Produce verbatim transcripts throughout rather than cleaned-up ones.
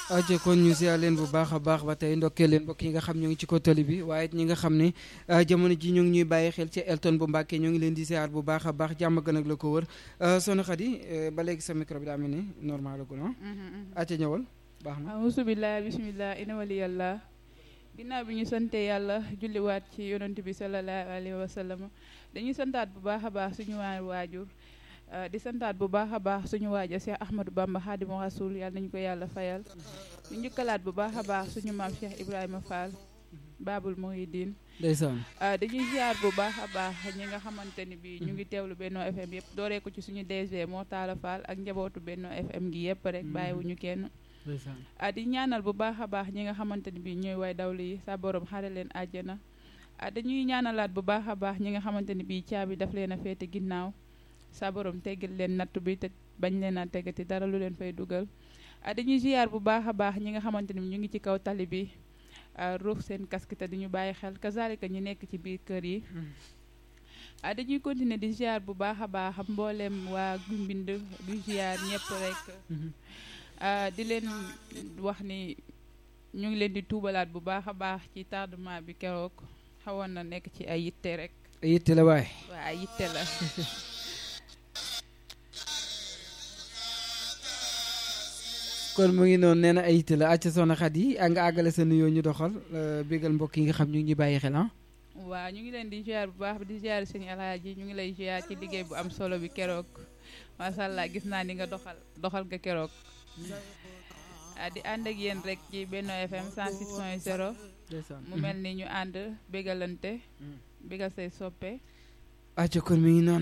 aje kon ñu ziar leen bu baax a baax ba tey ndokkee leen mbokk yi nga xam ñoo ngi ci ko tali bi waaye it ñi nga xam ne jamono ji ñu ngi ñuy bàyyi xel ci Elton bu Mbàkke ñoo ngi leen di ziar bu baax a baax jàmm gën ak la ko wër Soxna Khady ba léegi sa micro bi daa mel ni normal agul ah aca ñëwal baax na auzubillah bismillah ina waliyallah ginnaaw bi ñu sante yàlla julliwaat ci yonent bi sallallahu alayhi wa sallam dañuy santaat bu baax a baax suñu waa waajur di santaat bu baax a baax suñu waaja Cheikh Ahmadou Bamba Khadimu Rasul yàlla nañu ko yàlla fayal ñu njëkkalaat bu baax a baax suñu maam Cheikh Ibrahima Fall Babul Mouhidine ndeysaan dañuy ziar bu baax a baax ñi nga xamante ni bi ñu ngi teewlu Benno F M yëpp dooree ko ci suñu D G moo Talla Fall ak njabootu Benno F M gi yëpp rek bàyyiwuñu kenn ah di ñaanal bu baax a baax ñi nga xamante ni bi ñooy way dawlu yi sa borom xare leen àjjana ah dañuy ñaanalaat bu baax a baax ñi nga xamante ni bi caabi daf leen a féete ginnaaw sa borom teggal leen nattu bi te bañ leen a tegati dara lu leen fay dugal ah dañuy ziar bu baax a baax ñi nga xamante ni ñu ngi ci kaw tali bi ruux seen casque te duñu bàyyi xel kazalika ñu nekk ci biir kër yi ah dañuy continuer di ziar bu baax a baax mboolem waa Gumbind du ziar ñëpp rek di leen wax ni ñu ngi leen di tuubalaat bu baax a baax ci tardement bi keroog xawoon na nekk ci ay yitte rek ay yitte la waay waa ay yitte la kon mu ngi noonu nee na ay yitte la acca Soxna Khady a nga àggale sa nuyoo ñu doxal bégal mbokk yi nga xam ñu ngi bàyyi xel ah waaw ñu ngi leen di ziar bu baax di ziar sëñ Alaaji ñu ngi lay ziar ci liggéey bu am solo bi keroog masha Allah gis naa ni nga doxal doxal nga keroog di ànd ak yéen rek ci Benno F M cent six point zéro mu mel ni ñu ànd bégalante bégal say soppe acca kon mi ngi noonu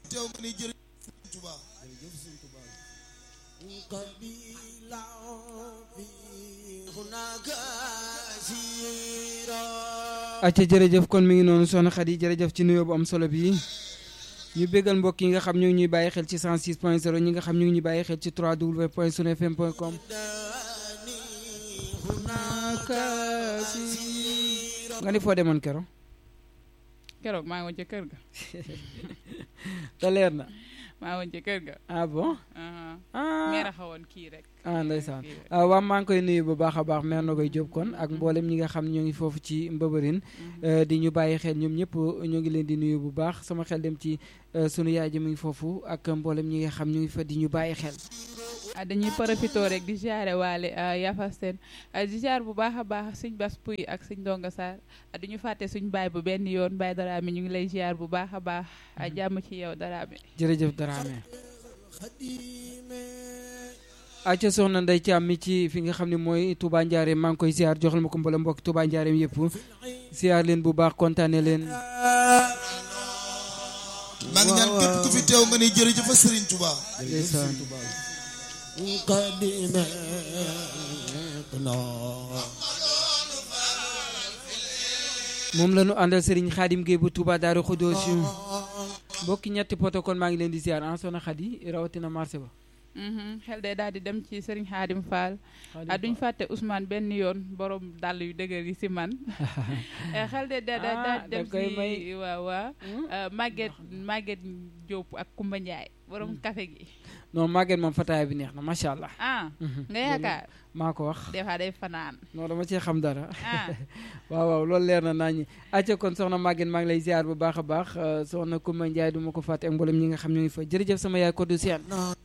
acca jërëjëf kon mi ngi noonu Soxna Khady jërëjëf ci nuyoo bu am solo bi ñu bégal mbokk yi nga xam ñu ngi ñuy bàyyi xel ci cent six point zéro ñi nga xam ñu ngi ñuy bàyyi xel ci w w w point sun f m point com nga ni foo demoon keroog keroog maa ngi woon ca kër ga te leer na maa woon ca kër ga ah bon ah meer a xawoon kii rek ah ndeysaan waaw maa ngi koy nuyu bu baax a baax meer na koy jóob kon ak mboolem ñi nga xam ñoo ngi foofu ci Mbëbërin di ñu bàyyi xel ñoom ñëpp ñoo ngi leen di nuyu bu baax sama xel dem ci sunu yaay ji mu ngi foofu ak mboolem ñi nga xam ñu ngi fa di ñu bàyyi xel ah dañuy profité rek di ziare waale Yafa Seen di ziar bu baax a baax suñ Bas Puy ak suñ Ndonga Sarr duñu fàtte suñ baay bu benn yoon baay Daraame ñu ngi lay ziar bu baax a baax jàmm ci yow Daraame jërëjëf Daraame acca soxna Ndey Caam mi ci fi nga xam ne mooy Touba Njaareem maa ngi koy ziar joxal ma ko mboola mbokk Touba Njaareem yëpp ziar leen bu baax kontaane leen maa ngi ñaan képp ku fi teew nga ni jërëjëf Serigne Touba moom la ñu àndal Serigne Khadim Gueye bu Touba Daaru Xudoos mbokki ñetti poto kon maa ngi leen di ziar en Soxna Khady rawatina marché ba xel day daal di dem ci Serigne Khadim Fall ah duñ fàtte Ousmane benn yoon borom dàll yu dëgër yi si man xel day daal di dem si waaw waaw Maguette Maguette Diop ak Koumba Ndiaye borom café gi non Maguette moom fataaya bi neex na macha allah ah nga yaakaar maa ko wax des fois day fanaan non dama cee xam dara ah waaw waaw loolu leer na naa ñi acca kon soxna Maguette maa ngi lay ziar bu baax a baax soxna Koumba Ndiaye du ma ko fàtte ak mboolem ñi nga xam ñoo ngi fa jërëjëf sama yaay ko du seen